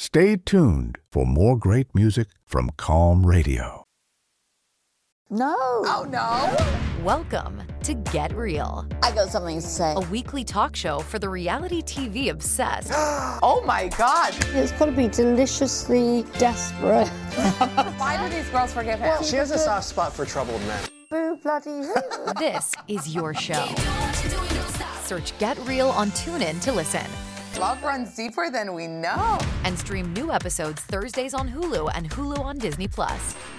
Stay tuned for more great music from Calm Radio. No. Oh, no. Welcome to Get Real. I got something to say. A weekly talk show for the reality TV obsessed. Oh, my God. It's got to be deliciously desperate. Why do these girls forgive him? She has a soft spot for troubled men. Boo bloody who. This is your show. Search Get Real on TuneIn to listen. Love runs deeper than we know. And stream new episodes Thursdays on Hulu and Hulu on Disney+.